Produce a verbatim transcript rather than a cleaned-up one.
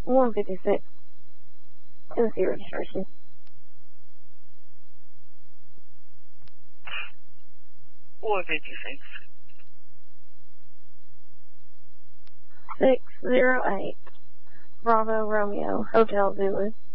one fifty-six. Tennessee registration. one fifty-six. six zero eight. Bravo Romeo, Hotel Zulu.